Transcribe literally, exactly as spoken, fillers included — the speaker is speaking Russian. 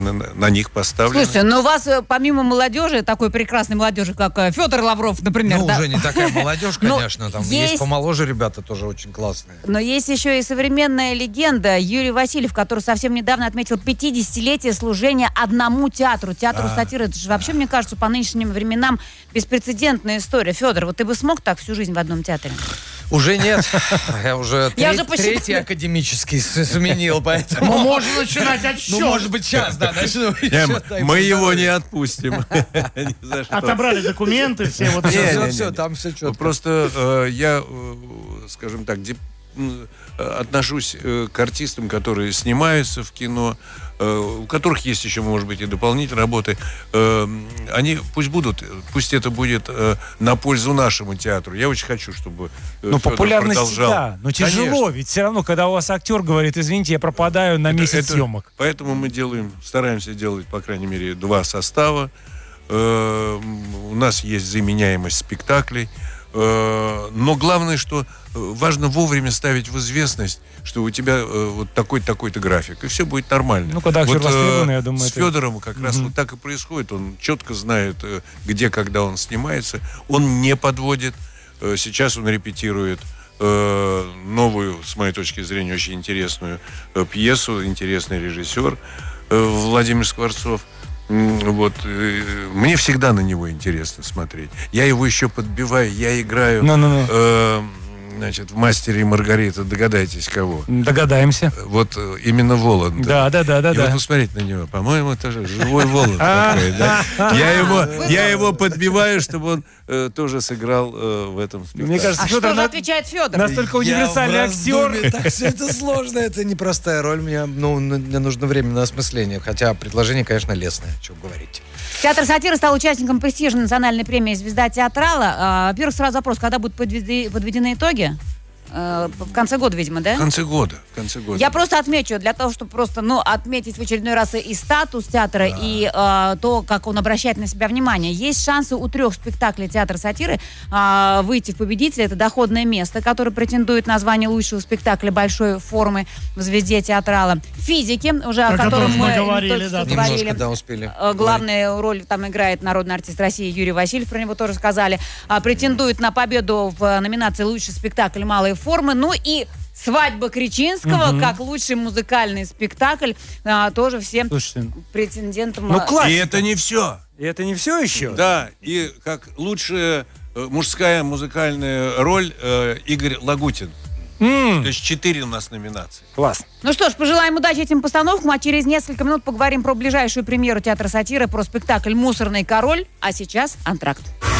на, на них поставлены. Слушайте, но у вас помимо молодежи, такой прекрасной молодежи, как Федор Лавров, например. Ну, да? уже не такая молодежь, конечно. Там есть... есть помоложе ребята тоже очень классные. Но есть еще и современная легенда Юрий Васильев, который совсем недавно отметил пятидесятилетие служения одному театру, театру А, сатиры. Это же вообще, мне кажется, по нынешним временам беспрецедентная история. Федор, вот ты бы смог так всю жизнь в одном театре? Уже нет. Я уже, Я треть, уже посчитала. третий академический сменил, поэтому... Ну, можно начинать отсчет. Ну, может быть, сейчас, да, начну. Не, мы его не отпустим. Ни за что. Отобрали документы, все вот Не, все. не, Все, не, все, не. там все четко. Просто э, я, э, скажем так, деп- м, э, отношусь э, к артистам, которые снимаются в кино, э, у которых есть еще, может быть, и дополнительные работы. Э, они пусть будут, пусть это будет э, на пользу нашему театру. Я очень хочу, чтобы э, Ну, Федор популярность, продолжал. да. Но тяжело, Конечно. ведь все равно, когда у вас актер говорит, извините, я пропадаю на месяц Это- съемок. Поэтому мы делаем, стараемся делать, по крайней мере, два состава. Э, У нас есть заменяемость спектаклей. Э, Но главное, что э, важно вовремя ставить в известность, что у тебя э, вот такой-то, такой-то график, и все будет нормально. Ну, когда актер Вот, э, востребованный, я думаю, с это- Федором как раз Мгм. вот так и происходит. Он четко знает, э, где, когда он снимается. Он не подводит. Э, Сейчас он репетирует э, новую, с моей точки зрения, очень интересную э, пьесу, интересный режиссер э, Владимир Скворцов. М, Вот, э, мне всегда на него интересно смотреть. Я его еще подбиваю, я играю Ну-ну-ну. э, значит, в «Мастере и Маргарита», догадайтесь, кого? Догадаемся. Вот э, именно Воланда. Да, да, да, да, И вот да. посмотреть на него, по-моему, это же живой Воланд такой, да? Я его, я его подбиваю, чтобы он э, тоже сыграл э, в этом спектакле. Мне кажется, А Федор что же на- отвечает Федор? настолько универсальный актер. Так все это сложно, это непростая роль. Мне, ну, мне нужно время на осмысление. Хотя предложение, конечно, лестное, о чем говорить. Театр сатиры стал участником престижной национальной премии «Звезда театрала». А, Во-первых, сразу вопрос, когда будут подведы- подведены итоги? Э, В конце года, видимо, да? В конце года, в конце года. Я просто отмечу, для того, чтобы просто, ну, отметить в очередной раз и статус театра, и э, то, как он обращает на себя внимание. Есть шансы у трех спектаклей театра сатиры э, выйти в победителя. Это «Доходное место», которое претендует на звание лучшего спектакля большой формы в «Звезде театрала». «Физики», уже о, О котором котором мы мы говорили, только да, что Немножко, говорили. да, успели. Э, Главную роль там играет народный артист России Юрий Васильев, про него тоже сказали. А, претендует на победу в номинации «Лучший спектакль малой формы». Ну и «Свадьба Кричинского», как лучший музыкальный спектакль, а, тоже всем Слушайте, претендентам. ну а, класс. И это не все. И это не все еще? Да, и как лучшая э, мужская музыкальная роль э, Игорь Лагутин. М, То есть четыре у нас номинации. класс. Ну что ж, пожелаем удачи этим постановкам, а через несколько минут поговорим про ближайшую премьеру театра сатиры, про спектакль «Мусорный король», а сейчас антракт.